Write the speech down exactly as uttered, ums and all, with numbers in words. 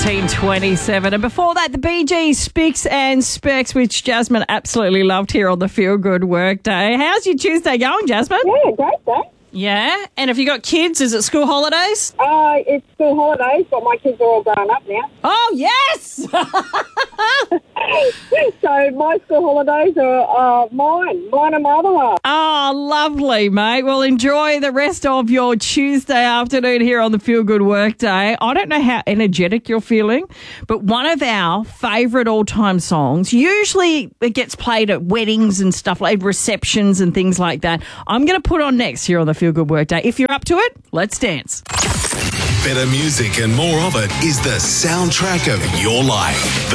seventeen twenty-seven. And before that, the Bee Gees, Spicks and Specs, which Jasmine absolutely loved here on the Feel Good Workday. How's your Tuesday going, Jasmine? Yeah, great day. Yeah? And have you got kids? Is it school holidays? Uh, it's school holidays, but my kids are all grown up now. Oh, yes! So my school holidays are uh, mine, mine and my other half. Oh, lovely, mate. Well, enjoy the rest of your Tuesday afternoon here on the Feel Good Workday. I don't know how energetic you're feeling, but one of our favourite all-time songs, usually it gets played at weddings and stuff like receptions and things like that. I'm going to put on next here on the Feel Good Workday. If you're up to it, let's dance. Better music and more of it is the soundtrack of your life.